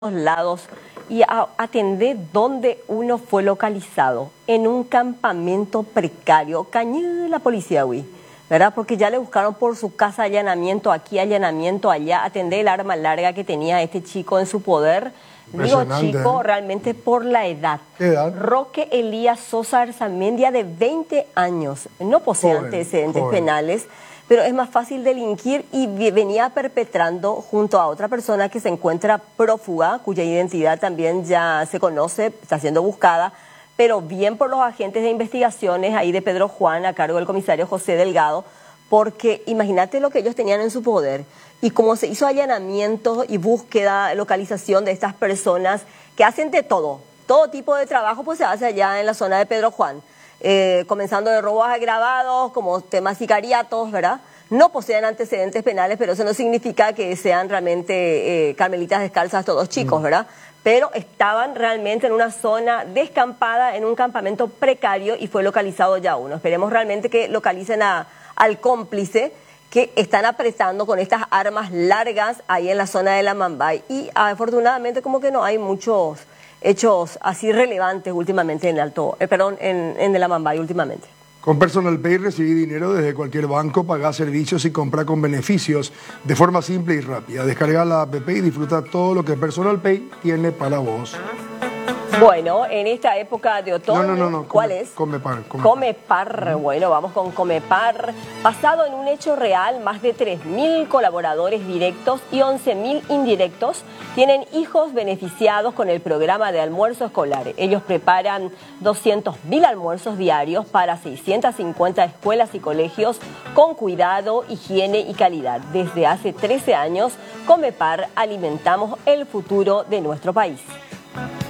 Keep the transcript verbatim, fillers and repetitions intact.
lados y a atender dónde uno fue localizado, en un campamento precario. Cañé la policía, güey, ¿verdad? Porque ya le buscaron por su casa allanamiento aquí, allanamiento allá, atender el arma larga que tenía este chico en su poder. Digo chico, realmente por la edad. ¿Qué edad? Roque Elías Sosa Arzamendia, de veinte años, no posee Joven, antecedentes joven. penales, pero es más fácil delinquir y venía perpetrando junto a otra persona que se encuentra prófuga, cuya identidad también ya se conoce, está siendo buscada, pero bien por los agentes de investigaciones ahí de Pedro Juan, a cargo del comisario José Delgado, porque imagínate lo que ellos tenían en su poder y cómo se hizo allanamiento y búsqueda, localización de estas personas que hacen de todo, todo tipo de trabajo pues se hace allá en la zona de Pedro Juan. Eh, comenzando de robos agravados, como temas sicariatos, ¿verdad? No poseen antecedentes penales, pero eso no significa que sean realmente eh, carmelitas descalzas todos chicos, ¿verdad? Pero estaban realmente en una zona descampada, en un campamento precario, y fue localizado ya uno. Esperemos realmente que localicen a, al cómplice, que están apretando con estas armas largas ahí en la zona de la Mambay. Y afortunadamente como que no hay muchos hechos así relevantes últimamente en Alto, eh, perdón, en, en el Amambay últimamente. Con Personal Pay recibí dinero desde cualquier banco, pagá servicios y compra con beneficios de forma simple y rápida. Descarga la app y disfruta todo lo que Personal Pay tiene para vos. Bueno, en esta época de otoño, No, no, no, no. ¿cuál come, es? Comepar. Comepar. Comepar, bueno, vamos con Comepar. Basado en un hecho real, más de tres mil colaboradores directos y once mil indirectos tienen hijos beneficiados con el programa de almuerzo escolar. Ellos preparan doscientos mil almuerzos diarios para seiscientas cincuenta escuelas y colegios con cuidado, higiene y calidad. Desde hace trece años, Comepar alimentamos el futuro de nuestro país.